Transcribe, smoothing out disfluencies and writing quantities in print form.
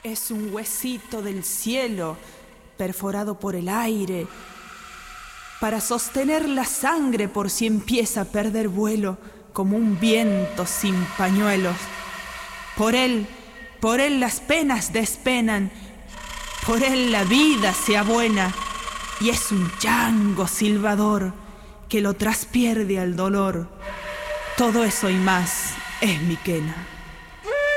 Es un huesito del cielo, perforado por el aire, para sostener la sangre por si empieza a perder vuelo, como un viento sin pañuelos. Por él las penas despenan, por él la vida se abuena, y es un chango silbador que lo traspierde al dolor. Todo eso y más es Miquena.